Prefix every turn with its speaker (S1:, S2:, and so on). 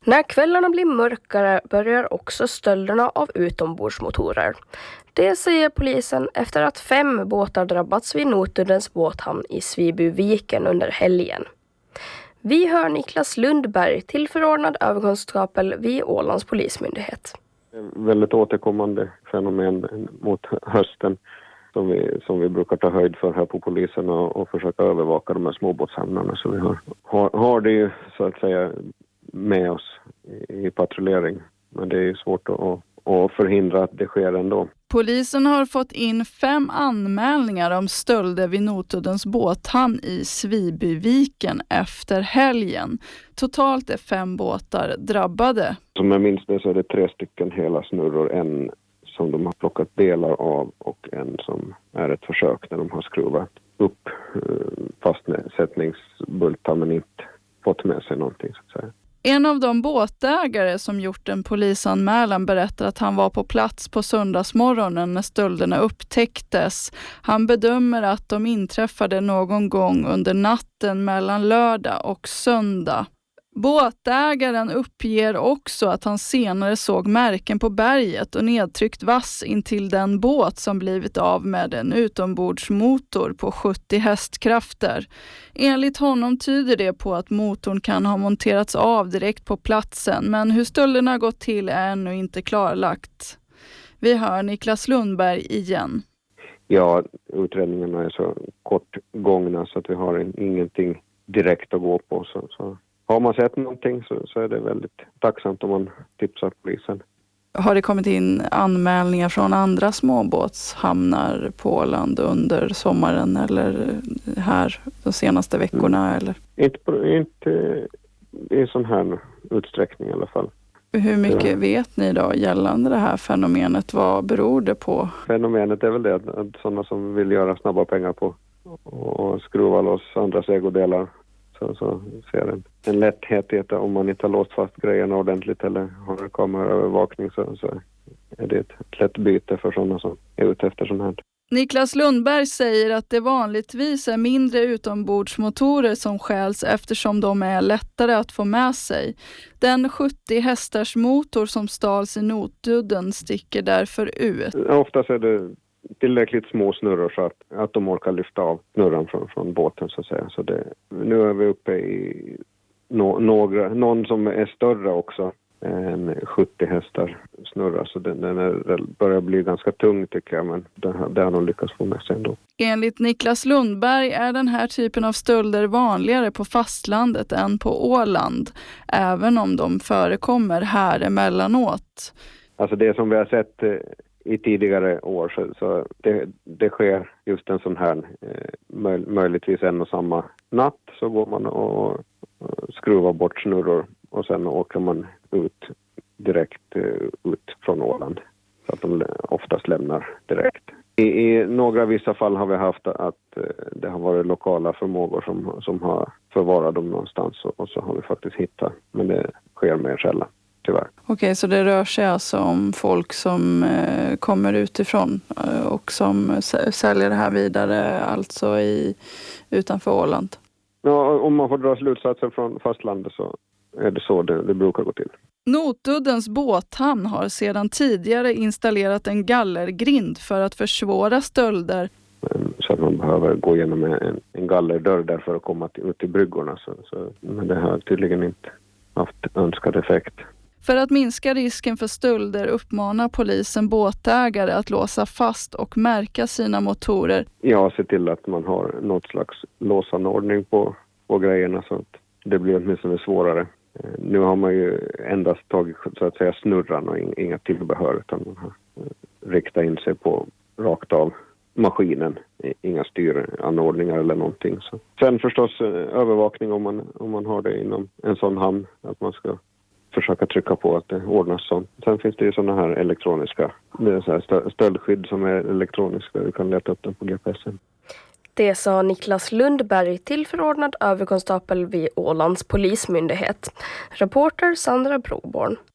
S1: När kvällarna blir mörkare börjar också stölderna av utombordsmotorer. Det säger polisen efter att 5 båtar drabbats vid Notuddens båthamn i Svibyviken under helgen. Vi hör Niklas Lundberg, tillförordnad överkonstapel vid Ålands polismyndighet.
S2: Väldigt återkommande fenomen mot hösten som vi brukar ta höjd för här på polisen och försöka övervaka de här småbåtshamnarna. Så vi har det ju så att säga med oss i patrullering. Men det är ju svårt att förhindra att det sker ändå.
S3: Polisen har fått in 5 anmälningar om stölder vid Notuddens båthamn i Svibyviken efter helgen. Totalt är 5 båtar drabbade.
S2: Som jag minns det så är det 3 stycken hela snurror. En som de har plockat delar av och en som är ett försök när de har skruvat upp fastsättningsbultar men inte fått med sig någonting så att säga.
S3: En av de båtägare som gjort en polisanmälan berättar att han var på plats på söndagsmorgonen när stölderna upptäcktes. Han bedömer att de inträffade någon gång under natten mellan lördag och söndag. Båtägaren uppger också att han senare såg märken på berget och nedtryckt vass intill den båt som blivit av med en utombordsmotor på 70 hästkrafter. Enligt honom tyder det på att motorn kan ha monterats av direkt på platsen, men hur stölderna gått till är ännu inte klarlagt. Vi hör Niklas Lundberg igen.
S2: Ja, utredningarna är så kort gångna så att vi har ingenting direkt att gå på så. Har man sett någonting så är det väldigt tacksamt om man tipsar polisen.
S3: Har det kommit in anmälningar från andra småbåtshamnar på Åland under sommaren eller här de senaste veckorna? Eller?
S2: Inte i sån här utsträckning i alla fall.
S3: Hur mycket vet ni då gällande det här fenomenet? Vad beror det på?
S2: Fenomenet är väl det att sådana som vill göra snabba pengar på och skruva loss andras ägodelar. Så ser en lätthet i att om man inte har låst fast grejerna ordentligt eller har kameraövervakning så är det ett lätt byte för sådana som är ute efter sånt här.
S3: Niklas Lundberg säger att det vanligtvis är mindre utombordsmotorer som stjäls eftersom de är lättare att få med sig. Den 70 hästars motor som stals i Notudden sticker därför ut.
S2: Oftast är det tillräckligt små snurror så att de orkar lyfta av snurran från båten så att säga. Så nu är vi uppe i någon som är större också än 70 hästar snurra. Så den börjar bli ganska tung tycker jag, men det har de lyckats få med sig ändå.
S3: Enligt Niklas Lundberg är den här typen av stölder vanligare på fastlandet än på Åland, även om de förekommer här emellanåt.
S2: Alltså det som vi har sett i tidigare år så det sker just en sån här möjligtvis en och samma natt så går man och skruvar bort snurror och sen åker man ut direkt ut från Åland så att de oftast lämnar direkt. I några vissa fall har vi haft att det har varit lokala förmågor som har förvarat dem någonstans och så har vi faktiskt hittat, men det sker mer sällan.
S3: Okej, så det rör sig alltså om folk som kommer utifrån och som säljer det här vidare alltså utanför Åland?
S2: Ja, om man får dra slutsatser från fastlandet så är det så det brukar gå till.
S3: Notuddens båthamn har sedan tidigare installerat en gallergrind för att försvåra stölder.
S2: Så att man behöver gå igenom en gallerdörr där för att komma ut till bryggorna. Men det har tydligen inte haft önskad effekt.
S3: För att minska risken för stölder uppmanar polisen båtägare att låsa fast och märka sina motorer.
S2: Ja, se till att man har något slags låsanordning på grejerna så att det blir åtminstone svårare. Nu har man ju endast tagit så att säga snurran och inga tillbehör utan man har riktat in sig på rakt av maskinen, inga styranordningar eller någonting. Så. Sen förstås övervakning om man har det inom en sån hamn att man ska försöka trycka på att det ordnas sånt. Sen finns det ju sådana här elektroniska, det är så här stöldskydd som är elektroniska, du kan leta upp den på GPSen.
S1: Det sa Niklas Lundberg, tillförordnad överkonstapel vid Ålands polismyndighet. Reporter Sandra Broborn.